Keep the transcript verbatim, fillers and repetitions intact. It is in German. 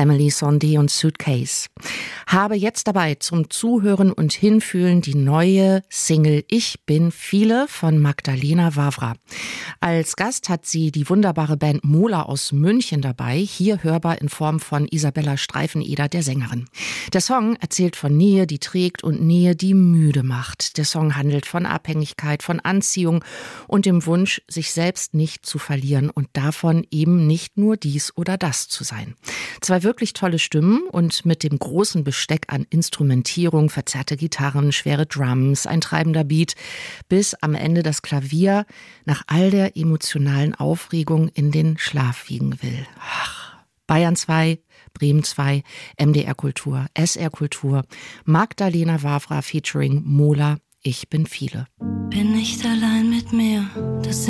Emily Sondé und Suitcase. Habe jetzt dabei zum Zuhören und Hinfühlen die neue Single Ich bin viele von Magdalena Wawra. Als Gast hat sie die wunderbare Band Mola aus München dabei, hier hörbar in Form von Isabella Streifeneder, der Sängerin. Der Song erzählt von Nähe, die trägt, und Nähe, die müde macht. Der Song handelt von Abhängigkeit, von Anziehung und dem Wunsch, sich selbst nicht zu verlieren und davon eben nicht nur dies oder das zu sein. Zwei wirklich tolle Stimmen und mit dem großen Besteck an Instrumentierung, verzerrte Gitarren, schwere Drums, ein treibender Beat, bis am Ende das Klavier nach all der emotionalen Aufregung in den Schlaf wiegen will. Ach, Bayern zwei, Bremen zwei, M D R Kultur, S R Kultur, Magdalena Wawra featuring Mola, Ich bin viele. Bin nicht allein mit mir, das